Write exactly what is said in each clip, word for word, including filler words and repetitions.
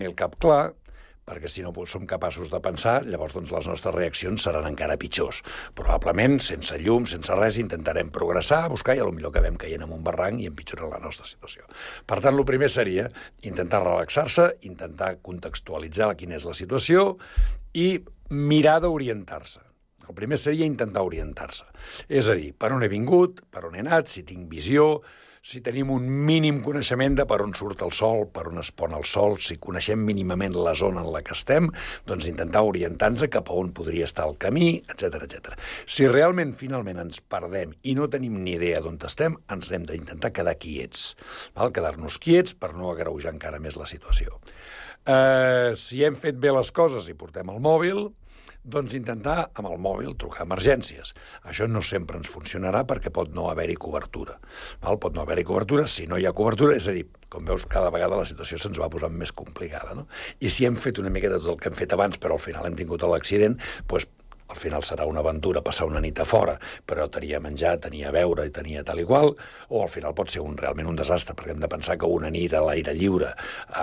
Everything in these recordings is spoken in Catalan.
el cap clar, perquè si no som capaços de pensar, llavors doncs, les nostres reaccions seran encara pitjors. Probablement, sense llum, sense res, intentarem progressar, buscar, i potser acabem caient en un barranc i empitjorant la nostra situació. Per tant, el primer seria intentar relaxar-se, intentar contextualitzar quina és la situació i mirar d'orientar-se. El primer seria intentar orientar-se. És a dir, per on he vingut, per on he anat, si tinc visió, si tenim un mínim coneixement de per on surt el sol, per on es pon el sol, si coneixem mínimament la zona en la que estem, doncs intentar orientar-nos cap a on podria estar el camí, etcètera, etcètera. Si realment, finalment, ens perdem i no tenim ni idea d'on estem, ens hem d'intentar quedar quiets, val? Quedar-nos quiets per no agreujar encara més la situació. Eh, si hem fet bé les coses i portem el mòbil, doncs intentar amb el mòbil trucar a emergències. Això no sempre ens funcionarà perquè pot no haver-hi cobertura. Val? Pot no haver-hi cobertura, si no hi ha cobertura, és a dir, com veus, cada vegada la situació se'ns va posant més complicada, no? I si hem fet una mica de tot el que hem fet abans, però al final hem tingut l'accident, doncs al final serà una aventura passar una nit a fora, però tenia menjar, tenia beure i tenia tal i qual, o al final pot ser un, realment un desastre, perquè hem de pensar que una nit a l'aire lliure a,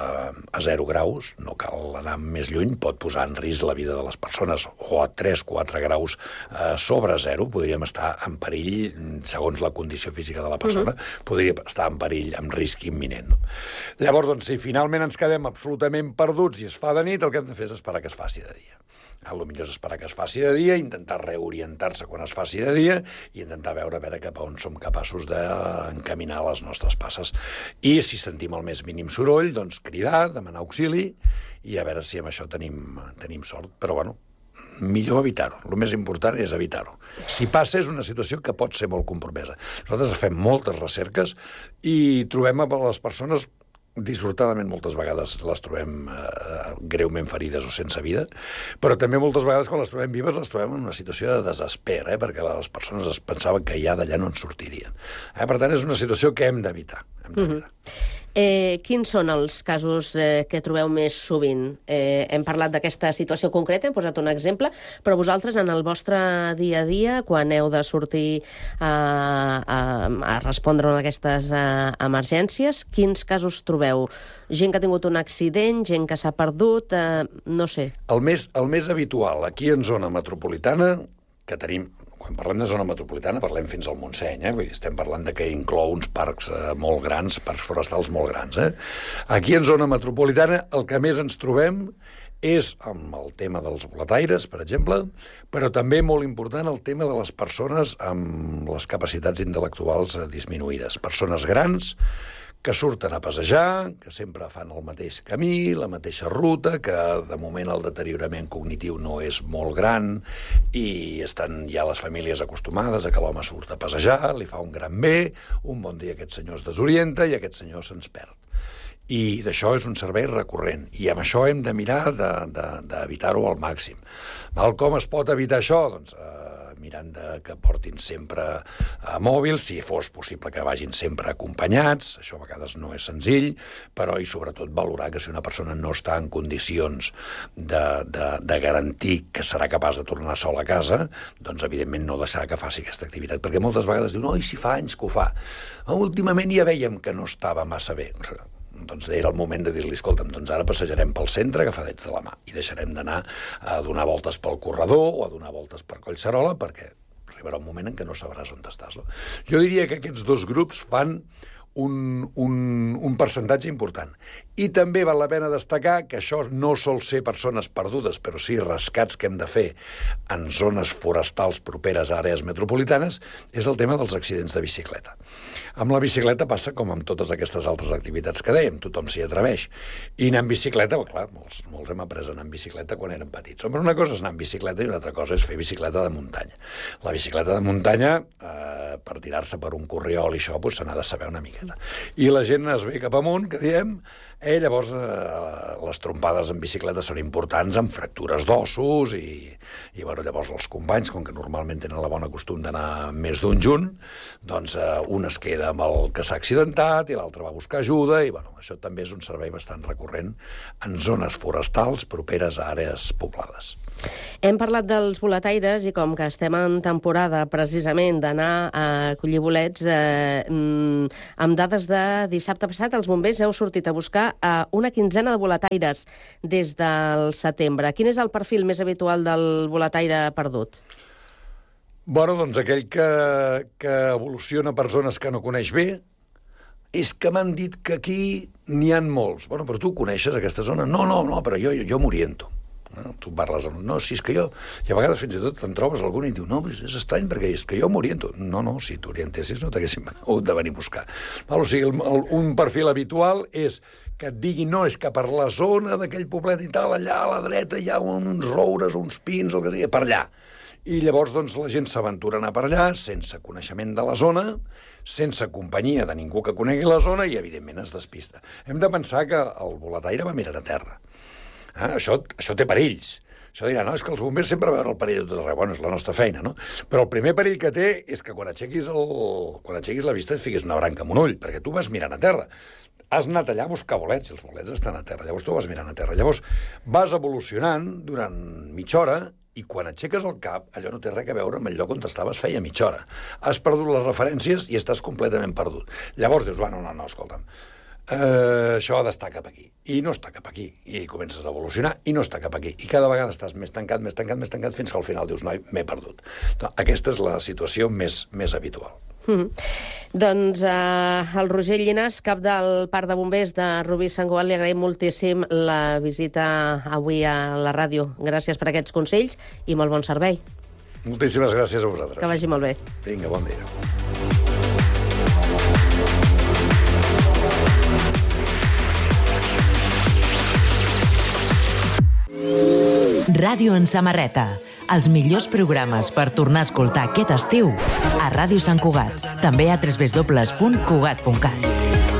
a zero graus, no cal anar més lluny, pot posar en risc la vida de les persones, o a tres quatre graus eh, sobre zero, podríem estar en perill, segons la condició física de la persona, uh-huh. podria estar en perill, amb risc imminent. Llavors, doncs, si finalment ens quedem absolutament perduts i es fa de nit, el que hem de fer és esperar que es faci de dia. El millor és esperar que es faci de dia, intentar reorientar-se quan es faci de dia i intentar veure, a veure cap a on som capaços d'encaminar les nostres passes. I si sentim el més mínim soroll, doncs cridar, demanar auxili i a veure si amb això tenim, tenim sort. Però, bueno, millor evitar-ho. El més important és evitar-ho. Si passa, és una situació que pot ser molt compromesa. Nosaltres fem moltes recerques i trobem a les persones dissortadament moltes vegades les trobem eh, greument ferides o sense vida, però també moltes vegades quan les trobem vives les trobem en una situació de desesper, eh, perquè les persones es pensaven que ja d'allà no en sortirien. Eh, per tant, és una situació que hem d'evitar. Hem d'evitar. Mm-hmm. Eh, quins són els casos eh, que trobeu més sovint? Eh, hem parlat d'aquesta situació concreta, hem posat un exemple, però vosaltres en el vostre dia a dia, quan heu de sortir a, a, a respondre a una d'aquestes eh, emergències, quins casos trobeu? Gent que ha tingut un accident, gent que s'ha perdut, eh, no sé. El més, el més habitual, aquí en zona metropolitana, que tenim... Quan parlem de zona metropolitana parlem fins al Montseny, eh? Vull dir, estem parlant de que inclou uns parcs eh, molt grans, parcs forestals molt grans. Eh? Aquí en zona metropolitana el que més ens trobem és amb el tema dels boletaires, per exemple, però també molt important el tema de les persones amb les capacitats intel·lectuals disminuïdes. Persones grans que surten a passejar, que sempre fan el mateix camí, la mateixa ruta, que de moment el deteriorament cognitiu no és molt gran i estan ja les famílies acostumades a que l'home surt a passejar, li fa un gran bé, un bon dia aquest senyor es desorienta i aquest senyor se'ns perd. I d'això és un servei recurrent. I amb això hem de mirar d'evitar-ho al màxim. Val? Com es pot evitar això? Doncs eh, mirant de que portin sempre a mòbil, si fos possible que vagin sempre acompanyats, això a vegades no és senzill, però i sobretot valorar que si una persona no està en condicions de, de, de garantir que serà capaç de tornar sol a casa, doncs evidentment no deixarà que faci aquesta activitat, perquè moltes vegades diuen, oi, si fa anys que ho fa. Últimament ja vèiem que no estava massa bé. Doncs era el moment de dir-li, escolta'm, doncs ara passejarem pel centre agafadets de la mà i deixarem d'anar a donar voltes pel corredor o a donar voltes per Collserola perquè arribarà un moment en què no sabràs on estàs. No? Jo diria que aquests dos grups fan un, un, un percentatge important. I també val la pena destacar que això no sol ser persones perdudes, però sí rescats que hem de fer en zones forestals properes a àrees metropolitanes, és el tema dels accidents de bicicleta. Amb la bicicleta passa com amb totes aquestes altres activitats que dèiem, tothom s'hi atreveix. I anar en bicicleta, well, clar, molts, molts hem après a anar en bicicleta quan érem petits. Però una cosa és anar en bicicleta i una altra cosa és fer bicicleta de muntanya. La bicicleta de muntanya, eh, per tirar-se per un corriol i això, doncs, se n'ha de saber una miqueta. I la gent es ve cap amunt, que diem, eh, llavors eh, les trompades en bicicleta són importants amb fractures d'ossos i, i bueno, llavors els companys, com que normalment tenen la bona costum d'anar més d'un junt, doncs eh, un es queda amb el que s'ha accidentat i l'altre va a buscar ajuda i bueno, això també és un servei bastant recurrent en zones forestals properes a àrees poblades. Hem parlat dels boletaires i com que estem en temporada precisament d'anar a collir bolets, eh, amb dades de dissabte passat els bombers heu sortit a buscar eh, una quinzena de boletaires des del setembre. Quin és el perfil més habitual del boletaire perdut? Bueno, doncs aquell que, que evoluciona per zones que no coneix bé, és que m'han dit que aquí n'hi ha molts. Bueno, però tu coneixes aquesta zona? No, no, no, però jo, jo, jo m'oriento. No? Tu parles amb... No, si és que jo... I a vegades fins i tot te'n trobes algun i diu no, és estrany perquè és que jo m'oriento. No, no, si t'orientessis no t'haguéssim hagut de venir a buscar. Val? O sigui, el, el, un perfil habitual és que et diguin no, és que per la zona d'aquell poblet i tal, allà a la dreta hi ha uns roures, uns pins, el que sigui, per allà. I llavors doncs, la gent s'aventura a anar per allà sense coneixement de la zona, sense companyia de ningú que conegui la zona i, evidentment, es despista. Hem de pensar que el boletaire va mirar a terra. Eh? Això, això té perills. Això dirà, no, és que els bombers sempre veuen el perill de tot arreu. Bueno, és la nostra feina, no? Però el primer perill que té és que quan aixequis, el... quan aixequis la vista et fiquis una branca amb un ull, perquè tu vas mirant a terra. Has anat allà a buscar bolets, i els bolets estan a terra. Llavors tu vas mirant a terra. Llavors vas evolucionant durant mitja hora i quan aixeques el cap, allò no té res a veure amb el lloc on estaves feia mitja hora. Has perdut les referències i estàs completament perdut. Llavors dius, bueno, no, no, escolta'm, eh, això ha d'estar cap aquí. I no està cap aquí. I comences a evolucionar i no està cap aquí. I cada vegada estàs més tancat, més tancat, més tancat, fins que al final dius, no, m'he perdut. Doncs aquesta és la situació més, més habitual. Mm. Doncs eh, el Roger Llinàs, cap del Parc de Bombers de Rubí Sant Cugat, li agraïm moltíssim la visita avui a la ràdio. Gràcies per aquests consells i molt bon servei. Moltíssimes gràcies a vosaltres. Que vagi molt bé. Vinga, bon dia. Ràdio en samarreta. Els millors programes per tornar a escoltar aquest estiu a Ràdio Sant Cugat. També a w w w punt cugat punt cat.